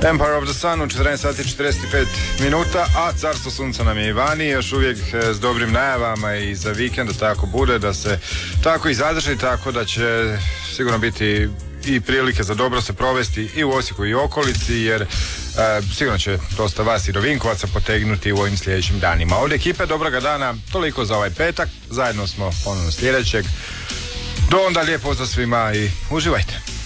Empire of the Sun u 14 sati 45 minuta, a Carstvo sunca nam je i vani, još uvijek s dobrim najavama i za vikend da tako bude, da se tako i zadrži, tako da će sigurno biti i prilike za dobro se provesti i u Osijeku i okolici, jer sigurno će dosta vas i do Vinkovaca potegnuti u ovim sljedećim danima. Ovdje ekipe, dobroga dana, toliko za ovaj petak, zajedno smo ponovno sljedećeg. Do onda, lijep pozdrav svima i uživajte.